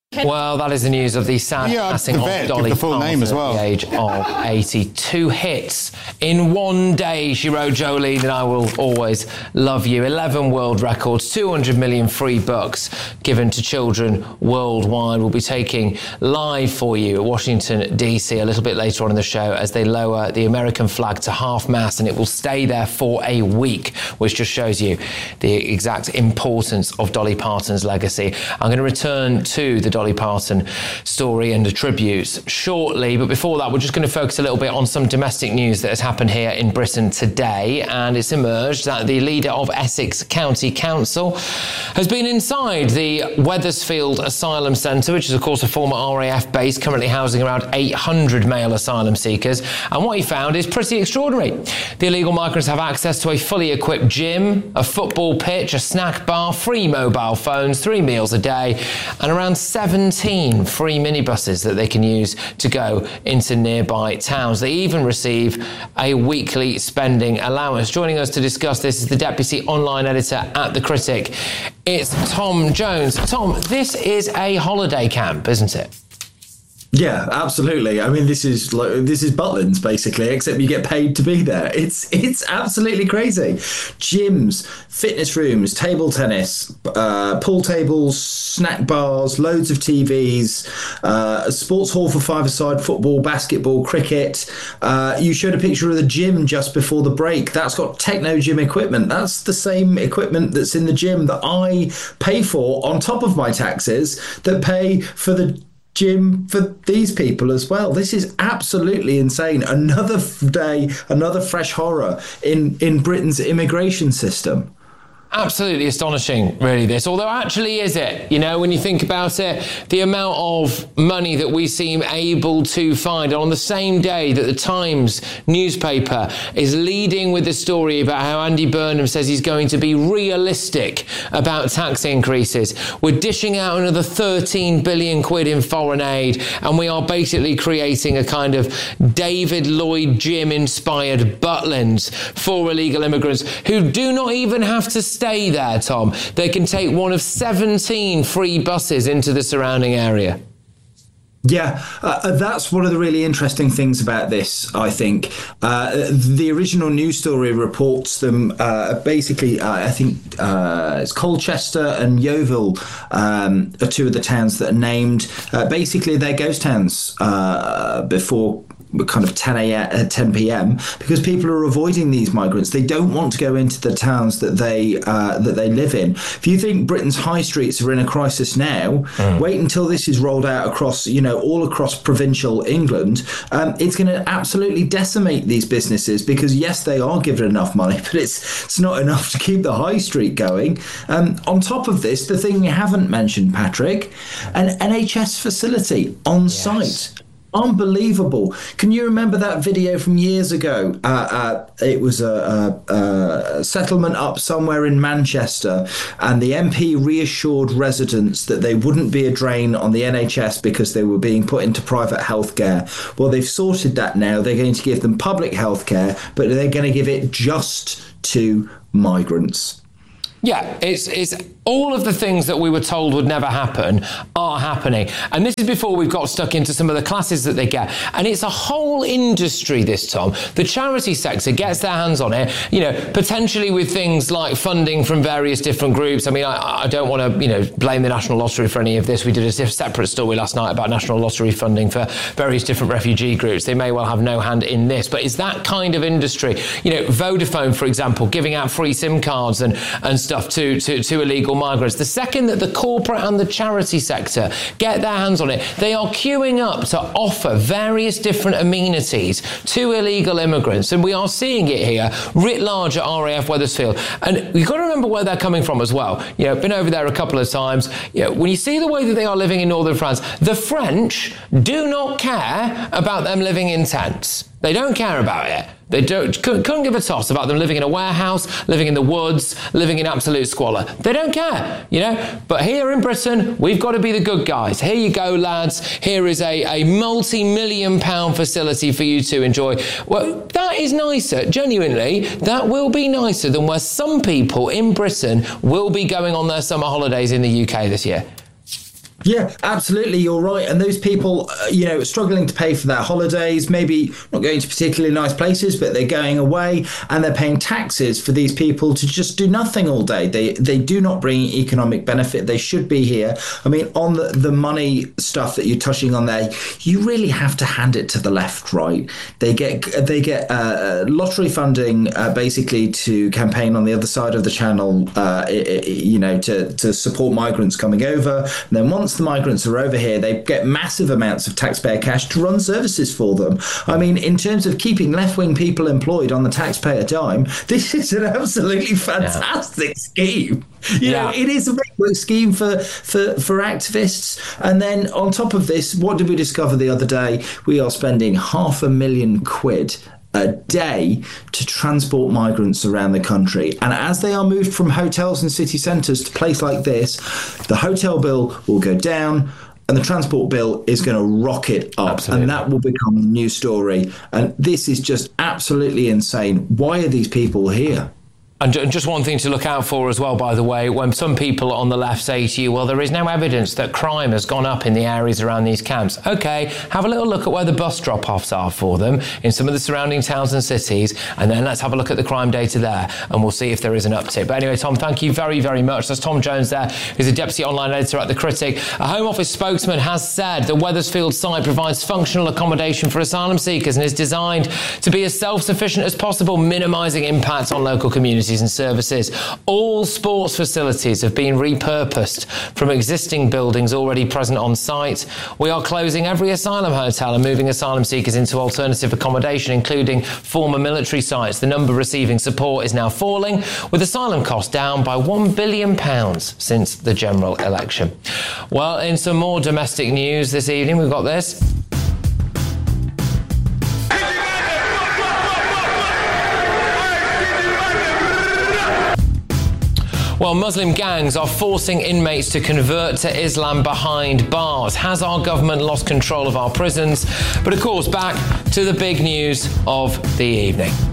Well, that is the news of the sad passing of Dolly Parton at the age of 80. 2 hits in one day, she wrote, Jolene, and I will always love you. 11 world records, 200 million free books given to children worldwide. We'll be taking live for you at Washington, D.C. a little bit later on in the show as they lower the American flag to half-mast, and it will stay there for a week, which just shows you the exact importance of Dolly Parton's legacy. I'm going to return to the Dolly Parton story and the tributes shortly, but before that we're just going to focus a little bit on some domestic news that has happened here in Britain today. And it's emerged that the leader of Essex County Council has been inside the Wethersfield Asylum Centre, which is of course a former RAF base currently housing around 800 male asylum seekers, and what he found is pretty extraordinary. The illegal migrants have access to a fully equipped gym, a football pitch, a snack bar, free mobile phones, 3 meals a day, and around 17 free minibuses that they can use to go into nearby towns. They even receive a weekly spending allowance. Joining us to discuss this is the Deputy Online Editor at The Critic. It's Tom Jones. Tom, this is a holiday camp, isn't it? Yeah, absolutely. I mean, this is Butlins basically, except you get paid to be there. It's absolutely crazy. Gyms, fitness rooms, table tennis, pool tables, snack bars, loads of TVs, a sports hall for five-a-side football, basketball, cricket. You showed a picture of the gym just before the break. That's got techno gym equipment. That's the same equipment that's in the gym that I pay for on top of my taxes that pay for the gym for these people as well. This is absolutely insane. Another day, another fresh horror in Britain's immigration system. Absolutely astonishing, really, this. Although actually, is it? You know, when you think about it, the amount of money that we seem able to find on the same day that the Times newspaper is leading with the story about how Andy Burnham says he's going to be realistic about tax increases. We're dishing out another 13 billion quid in foreign aid, and we are basically creating a kind of David Lloyd Jim-inspired Butlins for illegal immigrants who do not even have to stay there, Tom. They can take one of 17 free buses into the surrounding area. Yeah, that's one of the really interesting things about this, I think. The original news story reports them basically, I think it's Colchester and Yeovil are 2 of the towns that are named. Basically, they're ghost towns before kind of 10 p.m. because people are avoiding these migrants. They don't want to go into the towns that they live in. If you think Britain's high streets are in a crisis now, wait until this is rolled out across, all across provincial England. It's going to absolutely decimate these businesses because, yes, they are given enough money, but it's not enough to keep the high street going. On top of this, the thing you haven't mentioned, Patrick, an NHS facility on site. Unbelievable. Can you remember that video from years ago? It was a settlement up somewhere in Manchester, and the MP reassured residents that they wouldn't be a drain on the NHS because they were being put into private healthcare. Well, they've sorted that now. They're going to give them public healthcare, but they're going to give it just to migrants. Yeah, it's all of the things that we were told would never happen are happening. And this is before we've got stuck into some of the classes that they get. And it's a whole industry, this, Tom. The charity sector gets their hands on it, potentially with things like funding from various different groups. I mean, I don't want to, blame the National Lottery for any of this. We did a separate story last night about National Lottery funding for various different refugee groups. They may well have no hand in this, but it's that kind of industry. Vodafone, for example, giving out free SIM cards and stuff to illegal migrants. The second that the corporate and the charity sector get their hands on it, they are queuing up to offer various different amenities to illegal immigrants. And we are seeing it here writ large at RAF Wethersfield. And you've got to remember where they're coming from as well. Been over there a couple of times. When you see the way that they are living in northern France, the French do not care about them living in tents. They don't care about it. They couldn't give a toss about them living in a warehouse, living in the woods, living in absolute squalor. They don't care, But here in Britain, we've got to be the good guys. Here you go, lads. Here is a multi-million-pound facility for you to enjoy. Well, that is nicer. Genuinely, that will be nicer than where some people in Britain will be going on their summer holidays in the UK this year. Yeah, absolutely. You're right. And those people, struggling to pay for their holidays, maybe not going to particularly nice places, but they're going away and they're paying taxes for these people to just do nothing all day. They do not bring economic benefit. They should be here. I mean, on the money stuff that you're touching on there, you really have to hand it to the left, right? They get lottery funding basically to campaign on the other side of the channel, to support migrants coming over. And then once the migrants are over here, they get massive amounts of taxpayer cash to run services for them. I mean, in terms of keeping left-wing people employed on the taxpayer dime, this is an absolutely fantastic scheme. It is a very good scheme for activists. And then on top of this, what did we discover the other day? We are spending £500,000 a day to transport migrants around the country. And as they are moved from hotels and city centres to places like this, the hotel bill will go down and the transport bill is going to rocket up. Absolutely. And that will become the news story. And this is just absolutely insane. Why are these people here? And just one thing to look out for as well, by the way, when some people on the left say to you, well, there is no evidence that crime has gone up in the areas around these camps. OK, have a little look at where the bus drop-offs are for them in some of the surrounding towns and cities, and then let's have a look at the crime data there, and we'll see if there is an uptick. But anyway, Tom, thank you very, very much. That's Tom Jones there, who's a deputy online editor at The Critic. A Home Office spokesman has said the Wethersfield site provides functional accommodation for asylum seekers and is designed to be as self-sufficient as possible, minimising impact on local communities and services. All sports facilities have been repurposed from existing buildings already present on site. We are closing every asylum hotel and moving asylum seekers into alternative accommodation, including former military sites. The number receiving support is now falling, with asylum costs down by £1 billion since the general election. Well, in some more domestic news this evening, we've got this. Well, Muslim gangs are forcing inmates to convert to Islam behind bars. Has our government lost control of our prisons? But of course, back to the big news of the evening.